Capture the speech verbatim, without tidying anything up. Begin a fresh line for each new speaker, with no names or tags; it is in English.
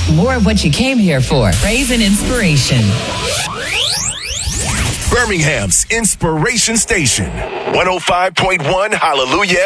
More of what you came here for. Praise and inspiration.
Birmingham's Inspiration Station. one oh five point one Hallelujah